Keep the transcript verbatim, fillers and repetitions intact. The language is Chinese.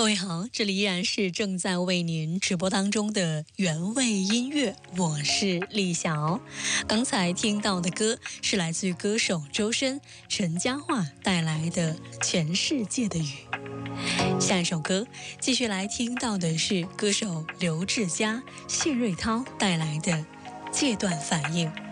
位好，这里依然是正在为您直播当中的原味音乐，我是丽晓。刚才听到的歌是来自于歌手周深、陈嘉桦带来的《全世界的雨》。下一首歌继续来听到的是歌手刘志佳、谢瑞涛带来的《戒断反应》。